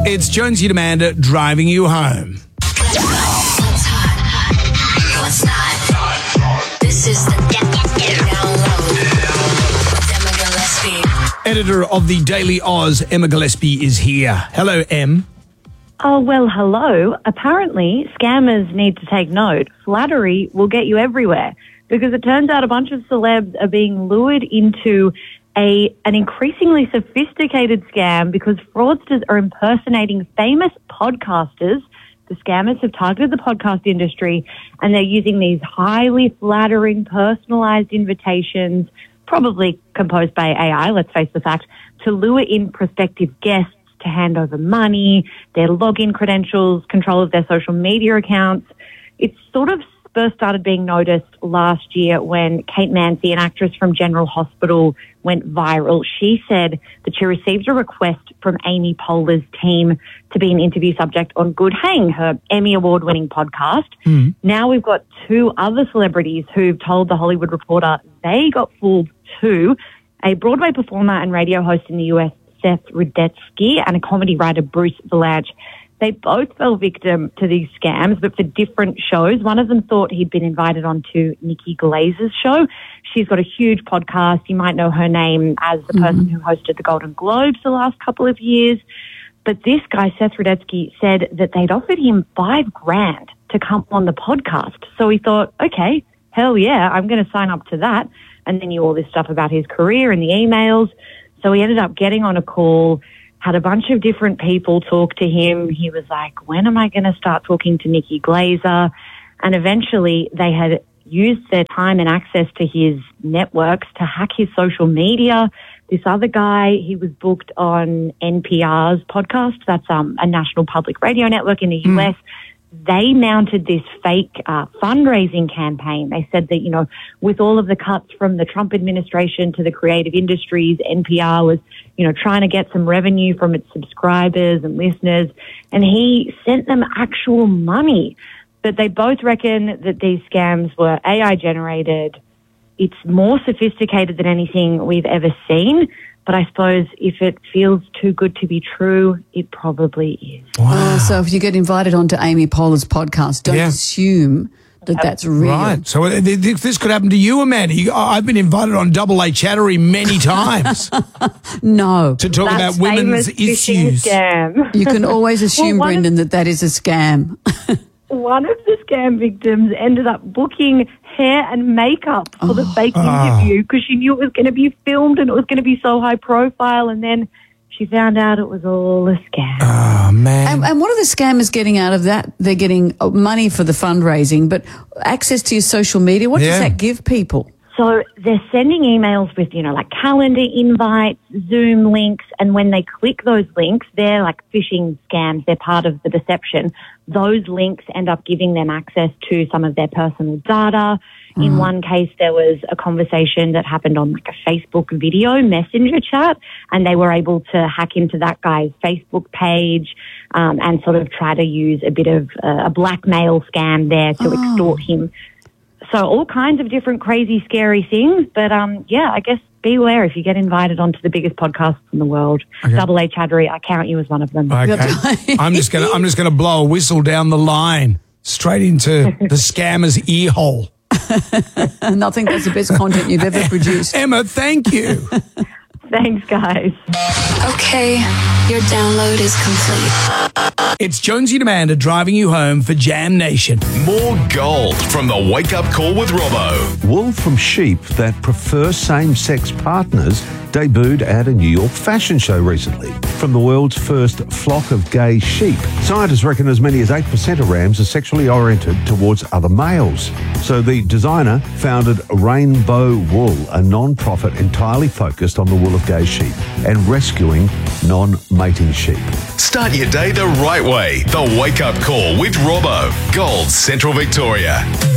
It's Jonesy and Amanda driving you home. What's hot? What's not? This is the download with Emma Gillespie. Editor of the Daily Oz, Emma Gillespie, is here. Hello, Em. Oh, well, hello. Apparently, scammers need to take note. Flattery will get you everywhere because it turns out a bunch of celebs are being lured into an increasingly sophisticated scam because fraudsters are impersonating famous podcasters. The scammers have targeted the podcast industry and they're using these highly flattering, personalized invitations, probably composed by AI, let's face the fact, to lure in prospective guests to hand over money, their login credentials, control of their social media accounts. It's sort of first started being noticed last year when Kate Mansi, an actress from General Hospital, went viral. She said that she received a request from Amy Poehler's team to be an interview subject on Good Hang, her Emmy Award-winning podcast. Now we've got two other celebrities who've told The Hollywood Reporter they got fooled too. A Broadway performer and radio host in the US, Seth Rudetsky, and a comedy writer, Bruce Vilanch. They both fell victim to these scams, but for different shows. One of them thought he'd been invited onto Nikki Glazer's show. She's got a huge podcast. You might know her name as the person who hosted the Golden Globes the last couple of years. But this guy, Seth Rudetsky, said that they'd offered him $5,000 to come on the podcast. So he thought, okay, hell yeah, I'm going to sign up to that. And then knew all this stuff about his career and the emails. So he ended up getting on a call, had a bunch of different people talk to him. He was like, when am I going to start talking to Nikki Glazer? And eventually they had used their time and access to his networks to hack his social media. This other guy, he was booked on NPR's podcast. That's a national public radio network in the US. They mounted this fake fundraising campaign. They said that, you know, with all of the cuts from the Trump administration to the creative industries, NPR was, you know, trying to get some revenue from its subscribers and listeners. And he sent them actual money. But they both reckon that these scams were AI generated. It's more sophisticated than anything we've ever seen. But I suppose if it feels too good to be true, it probably is. Wow. So if you get invited onto Amy Poehler's podcast, don't assume that that's real. Right. So this could happen to you, Amanda. I've been invited on Double A Chattery many times. No. To talk about women's issues. Scam. You can always assume, Brendan, that is a scam. One of the scam victims ended up booking hair and makeup for the fake interview because she knew it was going to be filmed and it was going to be so high profile, and then she found out it was all a scam. Oh, man. And what are the scammers getting out of that? They're getting money for the fundraising, but access to your social media, what does that give people? So they're sending emails with, you know, like calendar invites, Zoom links, and when they click those links, they're like phishing scams. They're part of the deception. Those links end up giving them access to some of their personal data. In one case, there was a conversation that happened on like a Facebook video messenger chat, and they were able to hack into that guy's Facebook page and sort of try to use a bit of a blackmail scam there to extort him. So all kinds of different crazy, scary things. But, I guess beware if you get invited onto the biggest podcasts in the world. Okay. Double A Chattery, I count you as one of them. Okay. I'm just gonna blow a whistle down the line straight into the scammer's ear hole. Nothing that's the best content you've ever produced. Emma, thank you. Thanks, guys. Okay, your download is complete. It's Jonesy and Amanda driving you home for Jam Nation. More gold from the Wake Up Call with Robbo. Wool from sheep that prefer same-sex partners debuted at a New York fashion show recently. From the world's first flock of gay sheep, scientists reckon as many as 8% of rams are sexually oriented towards other males. So the designer founded Rainbow Wool, a non-profit entirely focused on the wool of gay sheep and rescuing non-mating sheep. Start your day the right way. The Wake Up Call with Robbo. Gold Central Victoria.